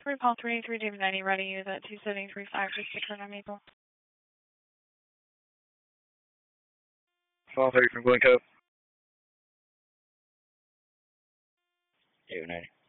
Paul 383 David 90, ready to use at 273.5 just to turn on Maple. Paul 30 from Glen Cove. David 90.